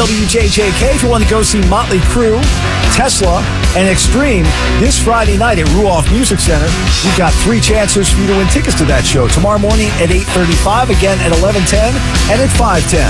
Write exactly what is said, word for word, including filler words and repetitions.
W J J K. If you want to go see Motley Crue, Tesla, and Extreme this Friday night at Ruoff Music Center, we've got three chances for you to win tickets to that show. Tomorrow morning at eight thirty-five, again at eleven ten, and at five ten.